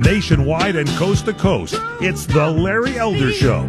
nationwide and coast to coast. It's the Larry Elder Show.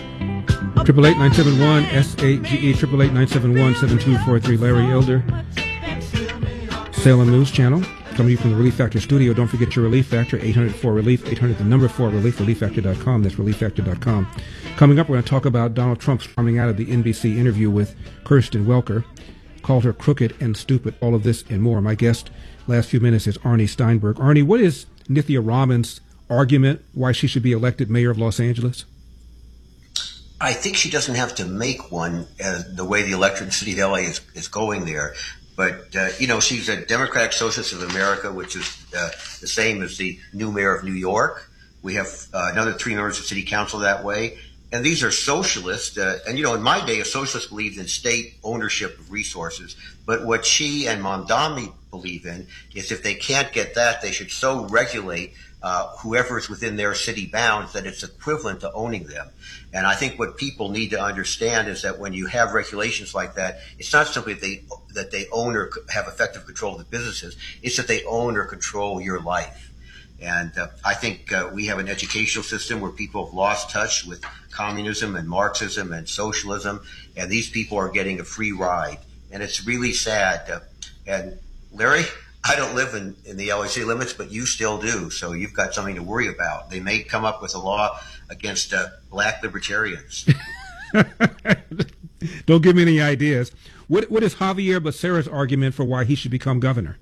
888-971-SAGE, 888-971-7243, Larry Elder, Salem News Channel. Coming to you from the Relief Factor studio. Don't forget your Relief Factor, 800-4RELIEF, 800 the number 4RELIEF, ReliefFactor.com. That's ReliefFactor.com. Coming up, we're going to talk about Donald Trump storming out of the NBC interview with Kirsten Welker. Called her crooked and stupid, all of this and more. My guest last few minutes is Arnie Steinberg. Arnie, what is Nithya Raman's argument why she should be elected mayor of Los Angeles? I think she doesn't have to make one the way the electorate in the city of LA is going there. But, she's a Democratic Socialist of America, which is the same as the new mayor of New York. We have another 3 members of city council that way. And these are socialists. In my day, a socialist believed in state ownership of resources. But what she and Mamdani believe in is if they can't get that, they should so regulate whoever is within their city bounds that it's equivalent to owning them. And I think what people need to understand is that when you have regulations like that, it's not simply that they own or have effective control of the businesses. It's that they own or control your life. And I think we have an educational system where people have lost touch with communism and Marxism and socialism, and these people are getting a free ride. And it's really sad. And Larry, I don't live in the LA city limits, but you still do. So you've got something to worry about. They may come up with a law against black libertarians. Don't give me any ideas. What is Javier Becerra's argument for why he should become governor?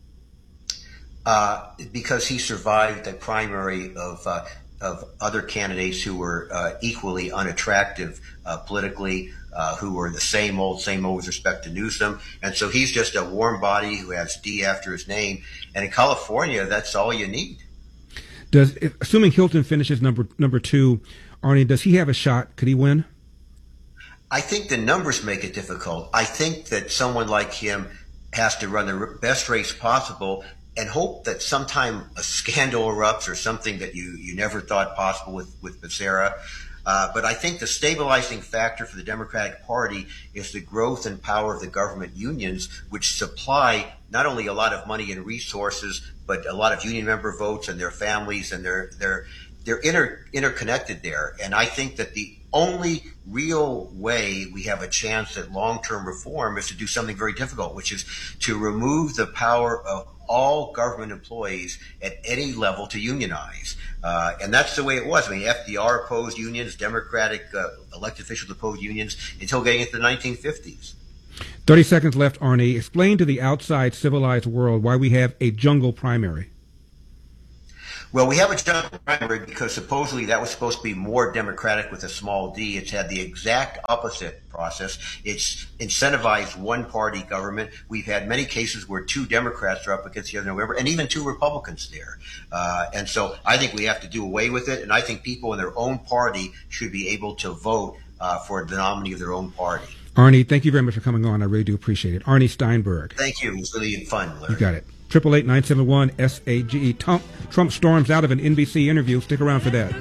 Because he survived a primary of other candidates who were equally unattractive politically, who were the same old with respect to Newsom. And so he's just a warm body who has D after his name. And in California, that's all you need. Assuming Hilton finishes number 2, Arnie, does he have a shot? Could he win? I think the numbers make it difficult. I think that someone like him has to run the best race possible and hope that sometime a scandal erupts or something that you never thought possible with Becerra. But I think the stabilizing factor for the Democratic Party is the growth and power of the government unions, which supply not only a lot of money and resources, but a lot of union member votes and their families, and they're interconnected there. And I think that the only real way we have a chance at long-term reform is to do something very difficult, which is to remove the power of all government employees at any level to unionize. And that's the way it was. I mean, FDR opposed unions, Democratic elected officials opposed unions until getting into the 1950s. 30 seconds left, Arnie. Explain to the outside civilized world why we have a jungle primary. Well, we have a jungle primary because supposedly that was supposed to be more democratic with a small d. It's had the exact opposite process. It's incentivized one-party government. We've had many cases where 2 Democrats are up against the other in November, and even 2 Republicans there. And so I think we have to do away with it, and I think people in their own party should be able to vote for the nominee of their own party. Arnie, thank you very much for coming on. I really do appreciate it. Arnie Steinberg. Thank you. It was really fun, Larry. You got it. 888-971-SAGE. Trump storms out of an NBC interview. Stick around for that.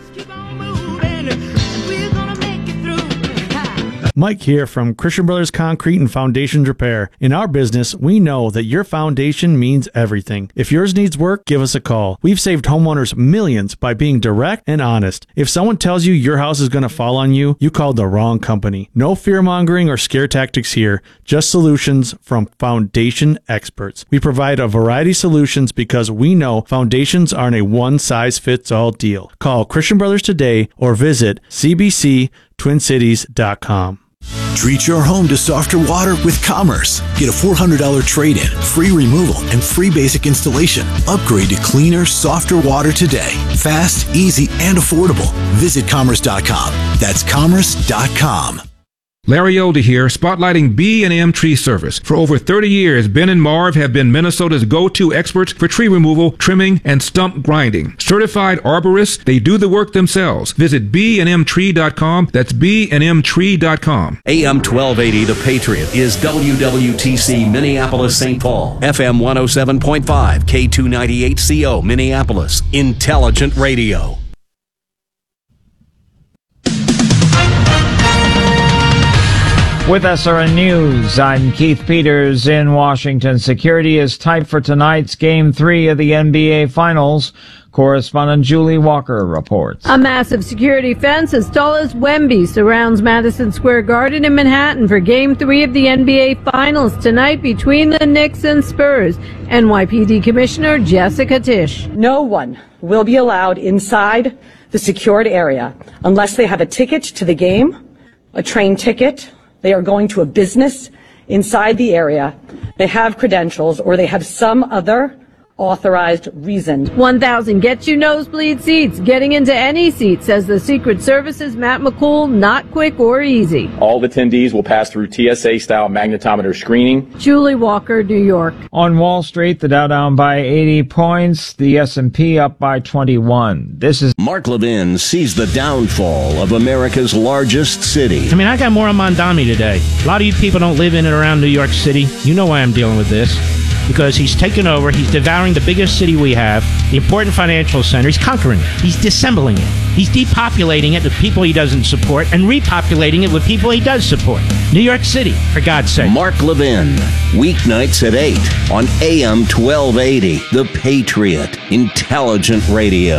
Mike here from Christian Brothers Concrete and Foundations Repair. In our business, we know that your foundation means everything. If yours needs work, give us a call. We've saved homeowners millions by being direct and honest. If someone tells you your house is going to fall on you, you called the wrong company. No fear-mongering or scare tactics here, just solutions from foundation experts. We provide a variety of solutions because we know foundations aren't a one-size-fits-all deal. Call Christian Brothers today or visit cbctwincities.com. Treat your home to softer water with Commerce. Get a $400 trade-in, free removal, and free basic installation. Upgrade to cleaner, softer water today. Fast, easy, and affordable. Visit Commerce.com. That's Commerce.com. Larry Elder here, spotlighting B&M Tree Service. For over 30 years, Ben and Marv have been Minnesota's go-to experts for tree removal, trimming, and stump grinding. Certified arborists, they do the work themselves. Visit bnmtree.com. That's bnmtree.com. AM 1280, The Patriot, is WWTC Minneapolis, St. Paul. FM 107.5, K298CO, Minneapolis. Intelligent Radio. With SRN News, I'm Keith Peters in Washington. Security is tight for tonight's Game 3 of the NBA Finals. Correspondent Julie Walker reports. A massive security fence as tall as Wemby surrounds Madison Square Garden in Manhattan for Game 3 of the NBA Finals tonight between the Knicks and Spurs. NYPD Commissioner Jessica Tisch. No one will be allowed inside the secured area unless they have a ticket to the game, a train ticket. They are going to a business inside the area. They have credentials or they have some other authorized reason. 1,000 gets you nosebleed seats. Getting into any seat, says the Secret Service's Matt McCool, not quick or easy. All attendees will pass through TSA-style magnetometer screening. Julie Walker, New York. On Wall Street, the Dow down by 80 points, the S&P up by 21. This is Mark Levin sees the downfall of America's largest city. I mean, I got more on Mondami today. A lot of you people don't live in and around New York City. You know why I'm dealing with this. Because he's taken over, he's devouring the biggest city we have, the important financial center. He's conquering it. He's disassembling it. He's depopulating it with people he doesn't support and repopulating it with people he does support. New York City, for God's sake. Mark Levin, weeknights at 8 on AM 1280, The Patriot, Intelligent Radio.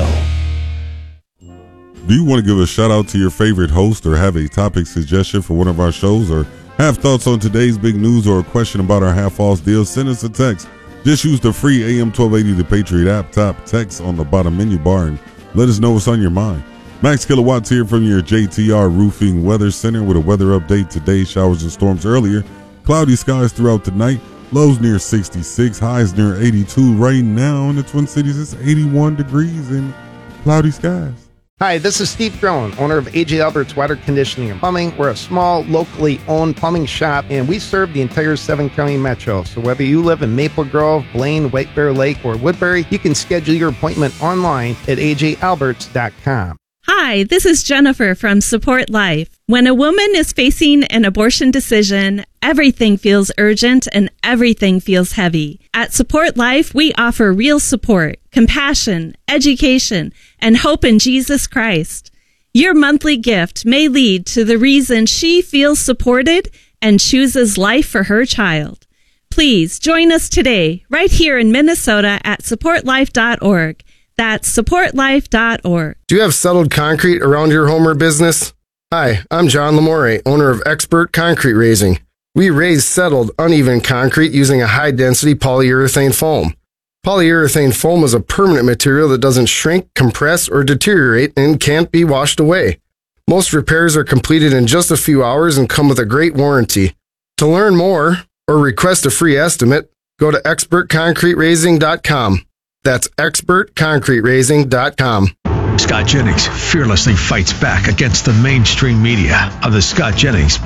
Do you want to give a shout out to your favorite host or have a topic suggestion for one of our shows or have thoughts on today's big news or a question about our half-off deal? Send us a text. Just use the free AM 1280 The Patriot app. Tap text on the bottom menu bar and let us know what's on your mind. Max Kilowatts here from your JTR Roofing Weather Center with a weather update today. Showers and storms earlier. Cloudy skies throughout the night. Lows near 66. Highs near 82. Right now in the Twin Cities, it's 81 degrees and cloudy skies. Hi, this is Steve Drone, owner of AJ Albert's Water Conditioning and Plumbing. We're a small, locally owned plumbing shop, and we serve the entire 7-county metro. So whether you live in Maple Grove, Blaine, White Bear Lake, or Woodbury, you can schedule your appointment online at ajalberts.com. Hi, this is Jennifer from Support Life. When a woman is facing an abortion decision, everything feels urgent and everything feels heavy. At Support Life, we offer real support, compassion, education, and hope in Jesus Christ. Your monthly gift may lead to the reason she feels supported and chooses life for her child. Please join us today, right here in Minnesota at supportlife.org. That's supportlife.org. Do you have settled concrete around your home or business? Hi, I'm John Lamore, owner of Expert Concrete Raising. We raise settled, uneven concrete using a high-density polyurethane foam. Polyurethane foam is a permanent material that doesn't shrink, compress, or deteriorate and can't be washed away. Most repairs are completed in just a few hours and come with a great warranty. To learn more or request a free estimate, go to expertconcreteracing.com. That's expertconcreteracing.com. Scott Jennings fearlessly fights back against the mainstream media on the Scott Jennings